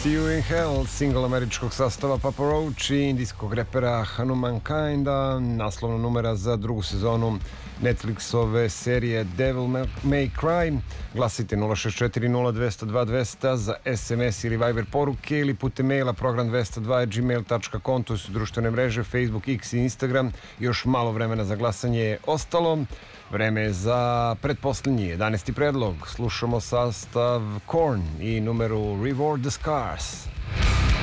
See You in Hell, single američkog sastava Papa Roach i indijskog repera Hanuman Kinda, naslovna numera za drugu sezonu Netflixove serije Devil May Cry. Glasite 064 0202 200 za SMS ili Viber poruke ili putem maila program202@gmail.com. To su društvene mreže Facebook, X i Instagram. Još malo vremena za glasanje je ostalo. Vreme je za pretposlednji 11. predlog. Slušamo sastav Korn i numeru Reward the Scars.